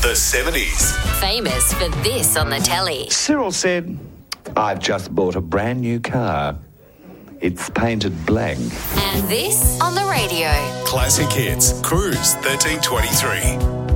The 70s. Famous for this on the telly. Cyril said, I've just bought a brand new car. It's painted black. And this on the radio. Classic Hits. Cruise 1323.